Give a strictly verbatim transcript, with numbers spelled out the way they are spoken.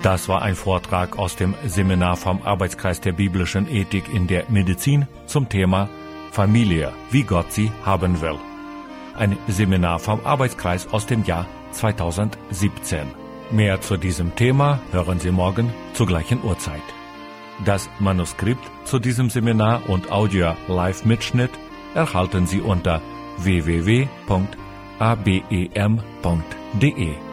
Das war ein Vortrag aus dem Seminar vom Arbeitskreis der biblischen Ethik in der Medizin zum Thema Familie, wie Gott sie haben will. Ein Seminar vom Arbeitskreis aus dem Jahr zweitausendsiebzehn. Mehr zu diesem Thema hören Sie morgen zur gleichen Uhrzeit. Das Manuskript zu diesem Seminar und Audio-Live-Mitschnitt erhalten Sie unter w w w punkt a b e m punkt d e.